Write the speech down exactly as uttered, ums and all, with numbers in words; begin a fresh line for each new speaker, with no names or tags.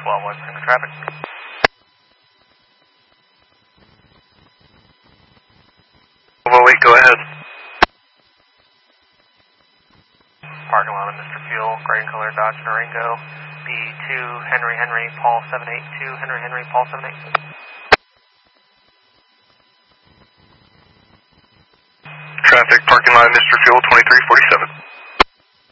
twelve West Tango traffic.
twelve oh eight, go ahead.
Parking lot of Mister Fuel, gray and color Dodge Durango, B two Henry Henry Paul seven eight two, Henry Henry Paul seven eight.
Traffic, parking lot of Mister Fuel, twenty-three forty-seven.